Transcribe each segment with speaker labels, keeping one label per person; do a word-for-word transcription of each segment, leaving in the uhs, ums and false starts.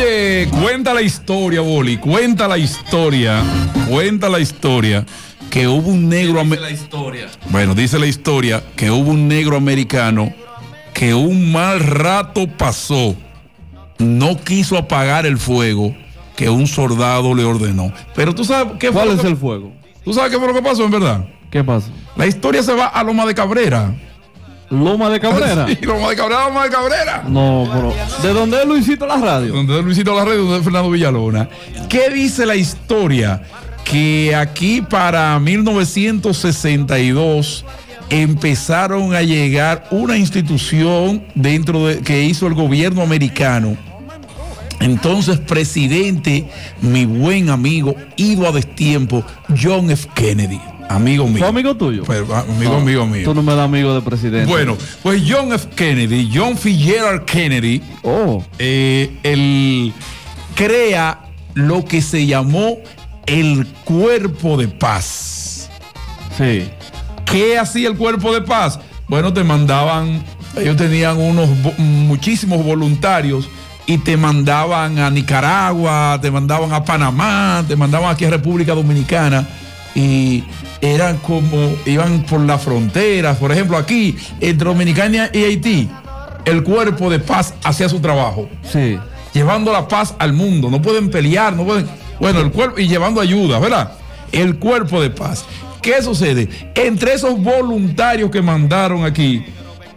Speaker 1: Oye, cuenta la historia, Boli, cuenta la historia, cuenta la historia que hubo un negro...
Speaker 2: Dice la historia.
Speaker 1: Bueno, dice la historia que hubo un negro americano que un mal rato pasó, no quiso apagar el fuego que un soldado le ordenó. Pero tú sabes qué fue.
Speaker 3: ¿Cuál
Speaker 1: lo
Speaker 3: es
Speaker 1: que,
Speaker 3: el fuego?
Speaker 1: ¿Tú sabes qué fue lo que pasó en verdad?
Speaker 3: ¿Qué pasó?
Speaker 1: La historia se va a Loma de Cabrera.
Speaker 3: ¿Loma de Cabrera?
Speaker 1: Sí, Loma de Cabrera, Loma de Cabrera.
Speaker 3: No, pero ¿de dónde es Luisito la radio?
Speaker 1: Donde es Luisito la radio, donde es Fernando Villalona. ¿Qué dice la historia? Que aquí para mil novecientos sesenta y dos empezaron a llegar una institución dentro de que hizo el gobierno americano. Entonces, presidente, mi buen amigo, ido a destiempo, John F. Kennedy, amigo mío.
Speaker 3: ¿Fue amigo tuyo?
Speaker 1: Pero, amigo,
Speaker 3: No,
Speaker 1: amigo mío.
Speaker 3: Tú no me das amigo de presidente.
Speaker 1: Bueno, pues John F. Kennedy, John Fitzgerald Kennedy,
Speaker 3: Oh,
Speaker 1: eh, él crea lo que se llamó el Cuerpo de Paz.
Speaker 3: sí.
Speaker 1: ¿Qué hacía el Cuerpo de Paz? Bueno, te mandaban, ellos tenían unos muchísimos voluntarios y te mandaban a Nicaragua, te mandaban a Panamá, te mandaban aquí a República Dominicana y eran como, iban por las fronteras. Por ejemplo, aquí, entre Dominicana y Haití, el Cuerpo de Paz hacía su trabajo.
Speaker 3: Sí.
Speaker 1: Llevando la paz al mundo. No pueden pelear, no pueden. Bueno, el cuerpo y llevando ayuda, ¿verdad? El Cuerpo de Paz. ¿Qué sucede? Entre esos voluntarios que mandaron aquí,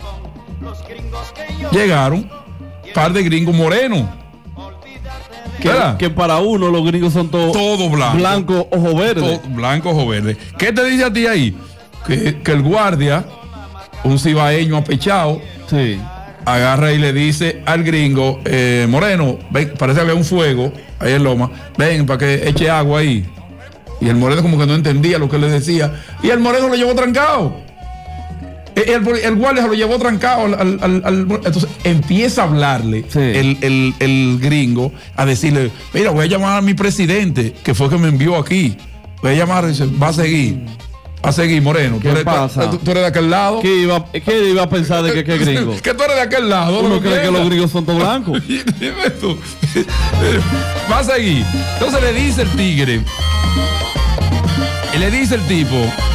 Speaker 1: llegaron un par de gringos morenos.
Speaker 3: Que, que para uno los gringos son todos
Speaker 1: Todo blanco.
Speaker 3: blanco, ojo verde.
Speaker 1: Todo blanco, ojo verde. ¿Qué te dice a ti ahí? Que, que el guardia, un cibaeño apechado,
Speaker 3: Sí.
Speaker 1: agarra y le dice al gringo, eh, Moreno, ven, parece que había un fuego ahí en Loma, ven para que eche agua ahí. Y el Moreno como que no entendía lo que le decía. Y el Moreno lo llevó trancado. El, el, el guardia se lo llevó trancado. Al, al, al, al, entonces empieza a hablarle
Speaker 3: Sí.
Speaker 1: el, el, el gringo, a decirle, mira, voy a llamar a mi presidente, que fue que me envió aquí. Voy a llamar y dice, va a seguir. Va a seguir, Moreno.
Speaker 3: ¿Qué
Speaker 1: tú, eres,
Speaker 3: pasa?
Speaker 1: Tú, tú eres de aquel lado.
Speaker 3: ¿Qué iba, qué iba a pensar de que qué gringo?
Speaker 1: Que tú eres de aquel lado.
Speaker 3: Uno
Speaker 1: lo
Speaker 3: cree que
Speaker 1: entiendas.
Speaker 3: los gringos son todos blancos.
Speaker 1: Dime tú. Va a seguir. Entonces le dice el tigre. Y le dice el tipo,